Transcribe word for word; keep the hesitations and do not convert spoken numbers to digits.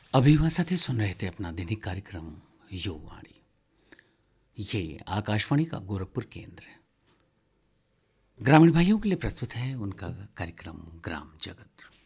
अभी वह साथी सुन रहे थे अपना दैनिक कार्यक्रम युवावाणी। ये आकाशवाणी का गोरखपुर केंद्र है। ग्रामीण भाइयों के लिए प्रस्तुत है उनका कार्यक्रम ग्राम जगत।